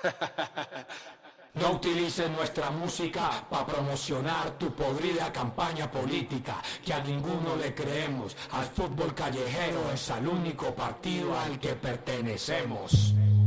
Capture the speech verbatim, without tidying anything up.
No utilices nuestra música para promocionar tu podrida campaña política, que a ninguno le creemos. Al fútbol callejero es al único partido al que pertenecemos.